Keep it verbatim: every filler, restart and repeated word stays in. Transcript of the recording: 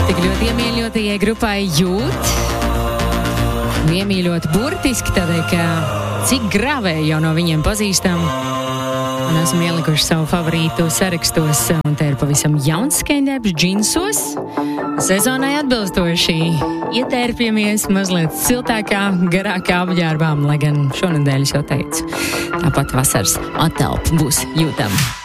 Tik ļoti iemīļotajai grupai Jūt. Iemīļot burtiski tādēļ, ka cik gravēji jau no viņiem pazīstam. Un esam ielikuši savu favorītu sarakstos, un te ir pavisam jauns skaņdarbs džinsos. Sezonai atbilstoši ietērpjamies mazliet siltākā, garākā apģērbām, lai gan šonedēļ es jau teicu, tāpat vasaras atelpa būs jūtama.